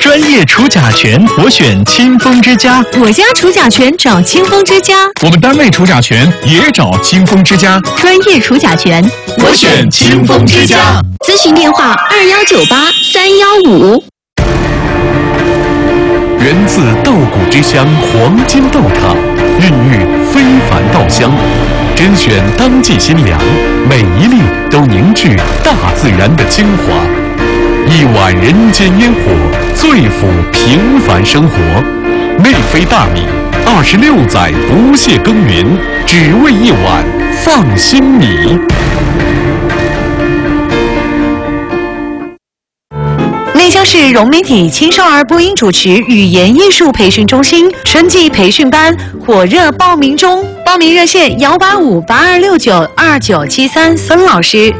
专业除甲醛，我选清风之家。 我家除甲醛找清风之家。 我们单位除甲醛也找清风之家。 专业除甲醛， 我选清风之家。 咨询电话2198-315。 源自稻谷之乡黄金豆茶，孕育非凡稻香，甄选当季新粮，每一粒都凝聚大自然的精华。一碗人间烟火，最抚平凡生活。内飞大米，26载不懈耕耘，只为一碗放心米。 内江市融媒体青少儿播音主持语言艺术培训中心春季培训班火热报名中，报名热线185-8269-2973孙老师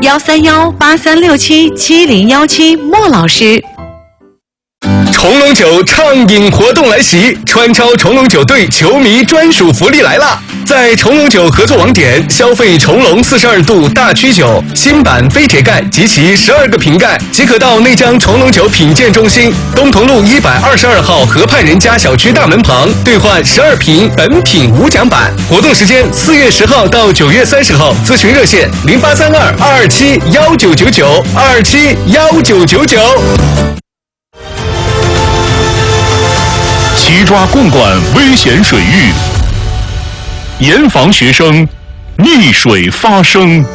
，131-8367-7017莫老师。 重龙酒畅饮活动来袭，川超重龙酒队球迷专属福利来啦！在重龙酒合作网点消费重龙42度大曲酒新版飞铁盖及其12个瓶盖，即可到内江重龙酒品鉴中心东同路122号河畔人家小区大门旁兑换12瓶本品无奖版。活动时间4月10号到9月30号，咨询热线0832-227-1999 齐抓共管危险水域，严防学生溺水发生。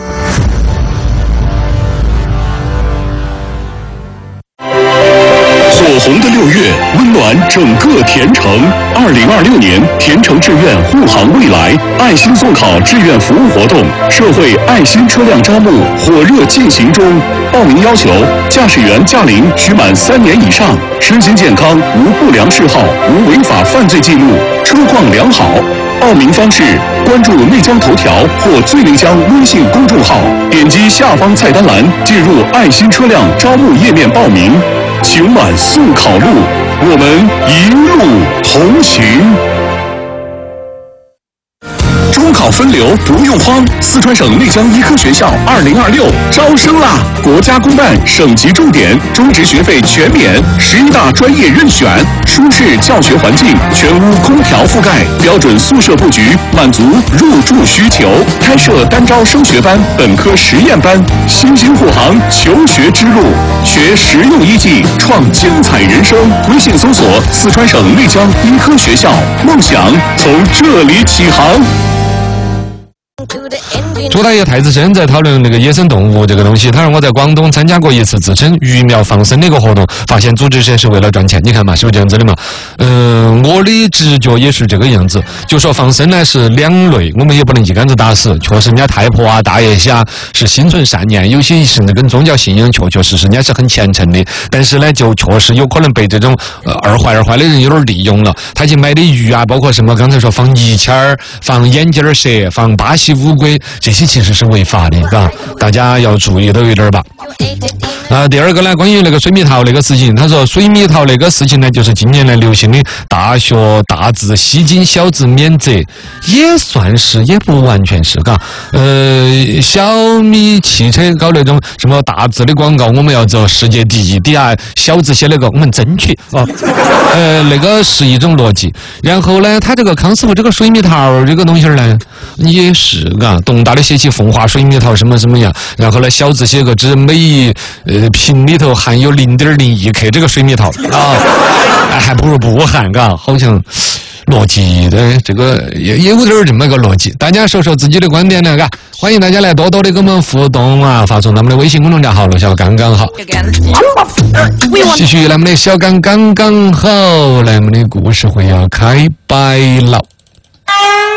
火红的6月，温暖整个田城。2026年田城志愿护航未来爱心送考志愿服务活动，社会爱心车辆招募火热进行中。报名要求：驾驶员驾龄需满3年以上，身心健康，无不良嗜好，无违法犯罪记录，车况良好。报名方式：关注内江头条或最内江微信公众号，点击下方菜单栏，进入爱心车辆招募页面报名。请满速考路，我们一路同行。中考分流不用慌，四川省内江医科学校2026招生啦！国家公办省级重点，中职学费全免，11大专业任选，舒适教学环境，全屋空调覆盖，标准宿舍布局，满足入住需求。开设单招升学班、本科实验班，新兴护航求学之路，学实用医技，创精彩人生。微信搜索四川省内江医科学校，梦想从这里起航。 朱大爷太子参在讨论那个野生动物这个东西，他说我在广东参加过一次自称鱼苗放生的一个活动，发现组织者是为了赚钱，你看嘛，是不是这样子的嘛？我的直觉也是这个样子，就说放生呢是两类，我们也不能一竿子打死，确实人家太婆啊、大爷些是心存善念，有些是那跟宗教信仰确实人家是很虔诚的，但是呢就确实有可能被这种二坏的人有点利用了，他去买的鱼啊，包括什么刚才说放泥签儿、放眼镜蛇、放巴西乌龟，这些其实是违法的，嘎，大家要注意都有点吧。第二个呢，关于那个水蜜桃那个事情，他说水蜜桃那个事情呢，就是今年来流行的大学大字吸金小字免责，也算是，也不完全是，嘎。小米汽车搞那种什么大字的广告，我们要走世界第一，底下小字写那个我们争取啊，那个是一种逻辑。然后呢，他这个康师傅这个水蜜桃这个东西呢，也是，嘎，东大的写起风华水蜜桃什么什么样，然后呢小字写个只每瓶里头含有0.01克这个水蜜桃啊，还不如不含，嘎，好像逻辑的这个也有点这么个逻辑。大家说说自己的观点呢，嘎，欢迎大家来多多的跟我们互动啊，发送咱们的微信公众账号“罗小刚刚好”，继续来我们的小刚刚刚好，来我们的故事会要开摆了。